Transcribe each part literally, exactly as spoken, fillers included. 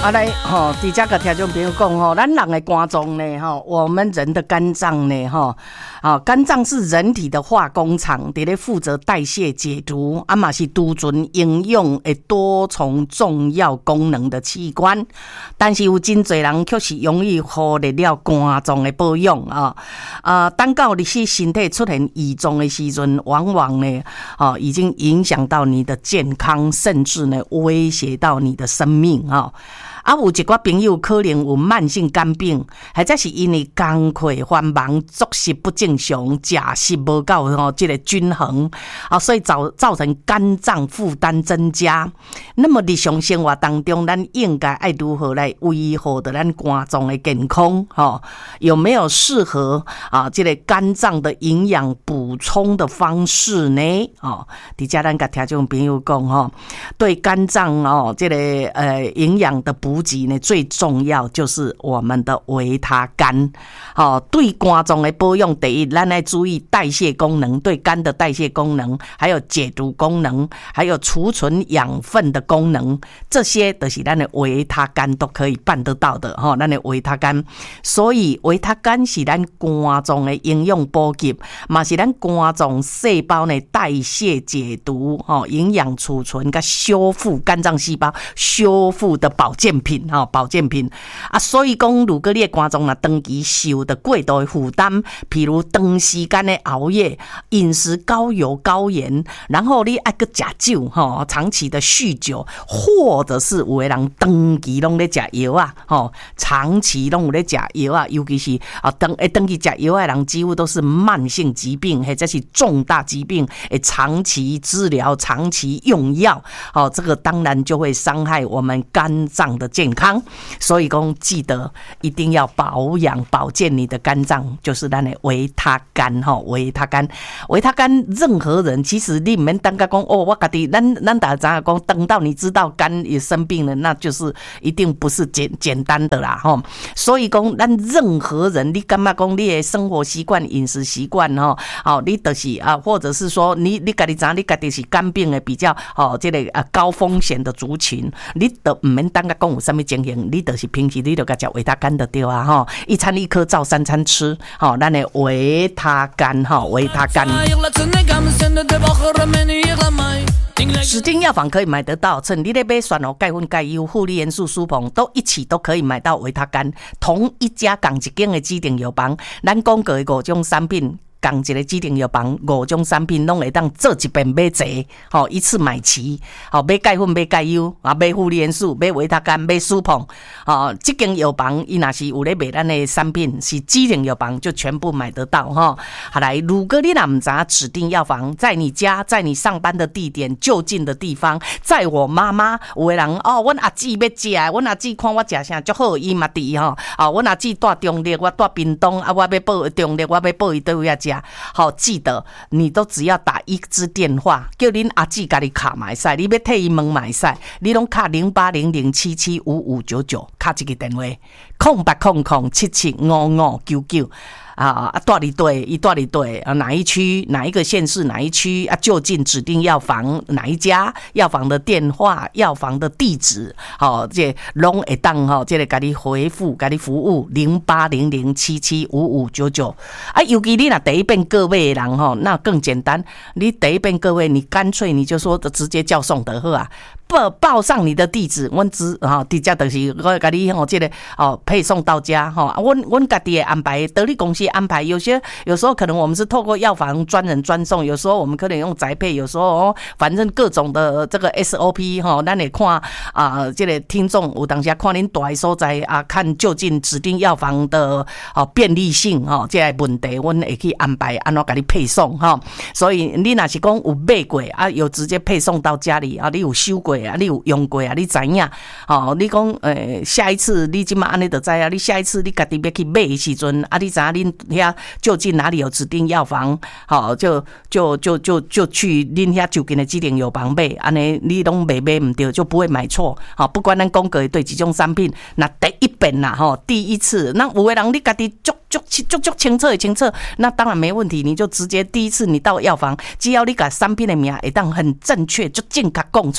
啊来吼，伫遮甲听众朋友讲吼，咱人的肝脏呢吼，我们人的肝脏呢吼，啊肝脏是人体的化工厂，伫咧负责代谢解毒，啊嘛是储存营养的多重重要功能的器官。但是有真侪人却是容易忽略了肝脏的保养啊啊！等到你是身体出现异状的时阵，往往呢啊已经影响到你的健康，甚至呢威胁到你的生命啊。啊，有一寡朋友可能有慢性肝病，或者是因为工课繁忙、作息不正常、食食无够吼，这个均衡啊，所以造造成肝脏负担增加。那么日常生活当中，咱应该爱如何来维护的咱肝脏的健康？哈，有没有适合啊这个肝脏的营养补充的方式呢？哦，伫遮咱甲听众朋友讲吼，对肝脏哦这个呃营养的补补给呢，最重要就是我们的维他肝。好、哦，对肝脏的保养，第一，咱来注意代谢功能，对肝的代谢功能，还有解毒功能，还有储存养分的功能，这些都是咱的维他肝都可以办得到的哈。咱、哦、的维他肝，所以维他肝是咱肝脏的营养补给，嘛是咱肝脏细胞呢代谢解毒、哦、营养储存跟修复肝脏细胞修复的保健品哈，保健品啊，所以讲，如果你的肝脏啊长期受的过度的负担，譬如长时间的熬夜、饮食高油高盐，然后你爱个食酒哈，长期的酗酒，或者是有的人长期拢咧食药啊，吼，长期拢有咧食药啊，尤其是啊长诶长期食药的人，几乎都是慢性疾病或者是重大疾病，诶，长期治疗、长期用药，哦，这个当然就会伤害我们肝脏的健康，所以讲记得一定要保养保健你的肝脏，就是咱的维他肝哈，维他肝，维他肝，任何人其实你唔免等甲讲哦，我家己咱咱大家讲，等到你知道肝也生病了，那就是一定不是简简单的啦哈。所以讲，咱任何人，你感觉讲你的生活习惯、饮食习惯哈，哦，你就是啊，或者是说你你家己知，你家己是肝病的比较哦，这个啊高风险的族群，你都唔免等甲讲有什么情形，你就是平时你就甲食维他肝就对啊哈，一餐一颗照三餐吃，好，咱的维他肝哈，维他肝。指定药房可以买得到，趁你咧买选哦，钙粉、钙优、护理元素、舒膨都一起都可以买到维他肝，同一家港一间的指定药房，咱讲过的五种产品。讲一个指定药房五种产品拢会当做一遍买齐，吼一次买齐，吼买钙粉、买钙优，啊买护理元素、买维他肝、买舒膨，吼这间药房伊若是有咧卖咱的产品，是指定药房就全部买得到哈。好来，如果你若唔知指定药房在你家，在你上班的地点就近的地方，在我妈妈有的人哦，阮阿姊要食，阮阿姊看我食啥足好，伊嘛伫吼，啊阮阿姊住中立，我住屏东，啊我要报中立，我要报伊倒位食。好，记得你都只要打一支电话，叫恁阿姊家己卡买赛，你要替伊问买赛，你拢卡零八零零七七五五九九，卡这个电话，空八空空七七五五九九。啊啊，住里对，伊住里对啊，哪一区、哪一个县市、哪一区啊？就近指定药房哪一家？药房的电话、药房的地址，好、哦，这拢会当哈，这个给你回复、给你服务零八零零七七五五九九啊。尤其你若第一遍各位人哈，那更简单，你第一遍各位，你干脆你就说直接叫送得好啊。报报上你的地址，阮只哈底下就是我甲你吼，这个哦配送到家哈。阮阮家己的安排，得力公司安排，有些有时候可能我们是透过药房专人专送，有时候我们可能用宅配，有时候哦，反正各种的这个 S O P 哈，咱也看啊，这个听众有当时看恁大的所在啊，看就近指定药房的哦便利性哈，这个问题，阮会去安排安怎甲你配送哈。所以你若是讲有买过啊，有直接配送到家里啊，你有收过。啊，你有用过啊？你知影？哦，你讲诶，下一次你即马安尼就知啊。你下一次你家己要去买的时阵，啊，你知影恁遐就近哪里有指定药房？好、哦，就就就就就去恁遐就近的指定药房买。安尼你拢买买唔对，就不会买错。好、哦，不管咱讲过对几种产品，那第一遍啦，吼、哦，第一次，那有的人你家己足足足足清楚的清楚，那当然没问题，你就直接第一次你到药房，只要你把产品的名会当很正确，就正确讲出来。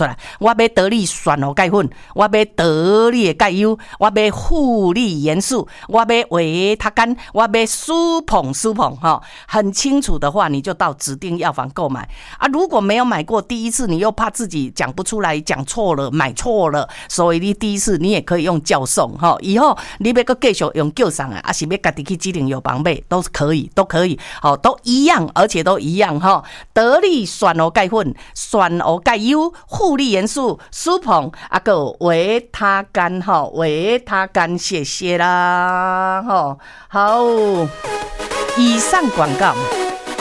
我要得力选活钙粉，我要得力的钙优，我要护力元素，我要维他甘，我要舒捧舒捧哈。很清楚的话，你就到指定药房购买啊。如果没有买过，第一次你又怕自己讲不出来，讲错了，买错了，所以你第一次你也可以用叫送哈。以后你要搁继续用叫送啊，还是要家己去指定药房买，都是可以，都可以，好，都一样，而且都一样哈。得力选活钙粉、选活钙优、护力元素、舒捧啊个维他甘哈，维他甘，谢谢啦哈。好，以上广告。